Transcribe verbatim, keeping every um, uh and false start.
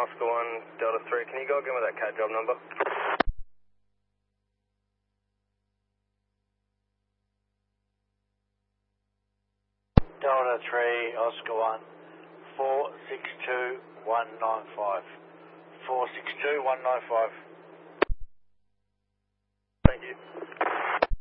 Oscar one, Delta three. Can you go again with that cat job number? Delta three, Oscar one, four six two one nine five. four six two one nine five.